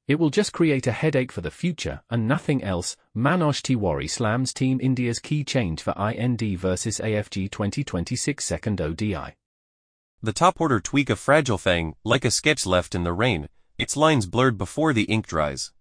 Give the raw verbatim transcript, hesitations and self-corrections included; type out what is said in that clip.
It will just create a headache for the future and nothing else. Manoj Tiwari slams Team India's key change for I N D versus A F G twenty twenty-six second O D I. The top-order tweak of Fragile Fang, like a sketch left in the rain, its lines blurred before the ink dries.